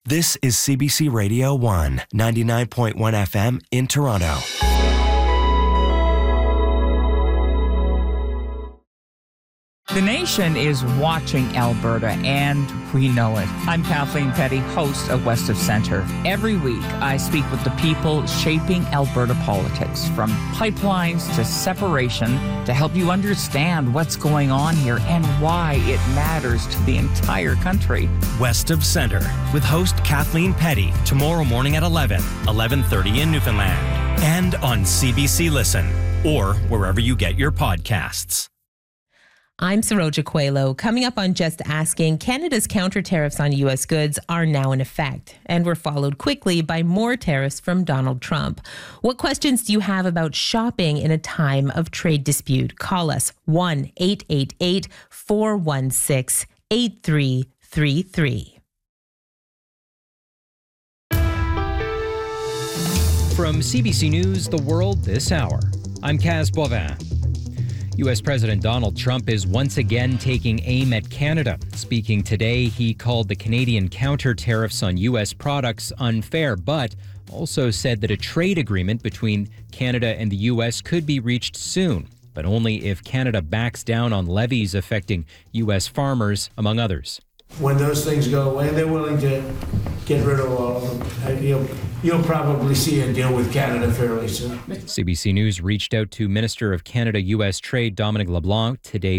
This is CBC Radio 1, 99.1 FM in Toronto. The nation is watching Alberta, and we know it. I'm Kathleen Petty, host of West of Centre. Every week, I speak with the people shaping Alberta politics, from pipelines to separation, to help you understand what's going on here and why it matters to the entire country. West of Centre, with host Kathleen Petty, tomorrow morning at 11:30 in Newfoundland, and on CBC Listen, or wherever you get your podcasts. I'm Saroja Coelho. Coming up on Just Asking, Canada's counter tariffs on U.S. goods are now in effect and were followed quickly by more tariffs from Donald Trump. What questions do you have about shopping in a time of trade dispute? Call us 1-888-416-8333. From CBC News, The World This Hour, I'm Kaz Boivin. U.S. President Donald Trump is once again taking aim at Canada. Speaking today, he called the Canadian counter tariffs on U.S. products unfair, but also said that a trade agreement between Canada and the U.S. could be reached soon, but only if Canada backs down on levies affecting U.S. farmers, among others. When those things go away, they're willing to get rid of all of them. You'll probably see a deal with Canada fairly soon. CBC News reached out to Minister of Canada-U.S. Trade Dominic LeBlanc today